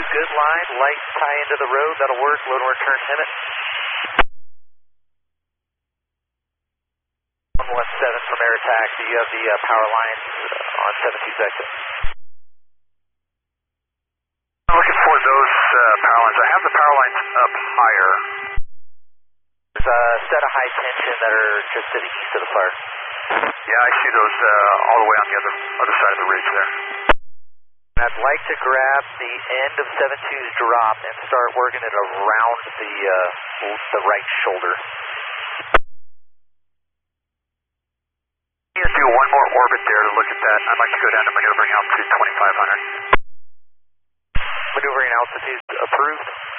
good line, light tie into the road, that'll work, load and return Hemet. 117 from Air Taxi, you have the power lines on 72 sections. I'm looking for those power lines. I have the power lines up higher. There's a set of high tension that are just to the east of the fire. Yeah, I see those all the way on the other side of the ridge there. I'd like to grab the end of 72's drop and start working it around the right shoulder. Let's do one more orbit there to look at that. I'd like to go down to maneuvering altitude 2500. Maneuvering altitude approved.